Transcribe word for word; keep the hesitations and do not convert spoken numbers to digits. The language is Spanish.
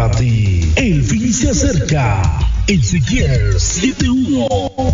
para ti. El fin se acerca. Ezequiel setenta y uno.